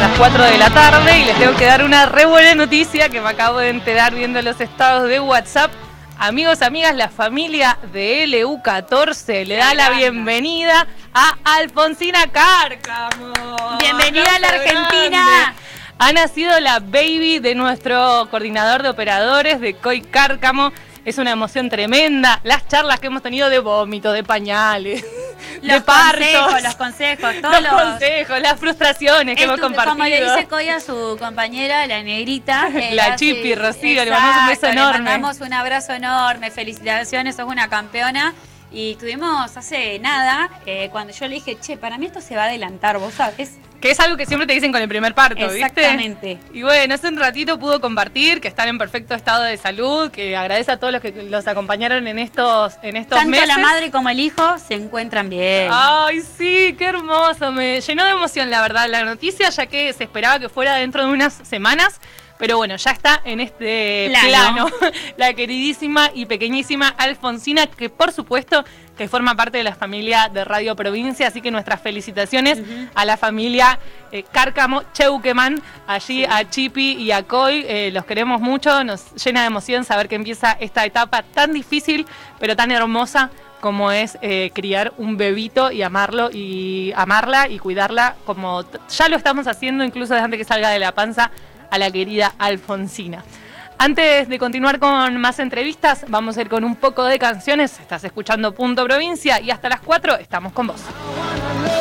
las 4 de la tarde y les tengo que dar una re buena noticia que me acabo de enterar viendo los estados de WhatsApp. Amigos, amigas, la familia de LU14 le da la bienvenida a Alfonsina Cárcamo. Bienvenida a la Argentina. Ha nacido la baby de nuestro coordinador de operadores de COI Cárcamo. Es una emoción tremenda. Las charlas que hemos tenido de vómito, de pañales, de partos. Los consejos, las frustraciones que hemos compartido. Como le dice Coy a su compañera, la negrita. La Chipi, Rocío, le mandamos un beso enorme. Le mandamos un abrazo enorme, felicitaciones, sos una campeona. Y estuvimos hace nada, cuando yo le dije, che, para mí esto se va a adelantar, vos sabés. Que es algo que siempre te dicen con el primer parto, ¿viste? Exactamente. Y bueno, hace un ratito pudo compartir que están en perfecto estado de salud, que agradece a todos los que los acompañaron en estos meses. Tanto la madre como el hijo se encuentran bien. Ay, sí, qué hermoso. Me llenó de emoción, la verdad, la noticia, ya que se esperaba que fuera dentro de unas semanas. Pero bueno, ya está en este plano la queridísima y pequeñísima Alfonsina, que por supuesto que forma parte de la familia de Radio Provincia, así que nuestras felicitaciones a la familia Cárcamo Cheuqueman, allí a Chipi y a Coy, los queremos mucho, nos llena de emoción saber que empieza esta etapa tan difícil, pero tan hermosa como es criar un bebito y amarlo y amarla y cuidarla como ya lo estamos haciendo incluso desde antes que salga de la panza a la querida Alfonsina. Antes de continuar con más entrevistas, vamos a ir con un poco de canciones. Estás escuchando Punto Provincia y hasta las 4 estamos con vos.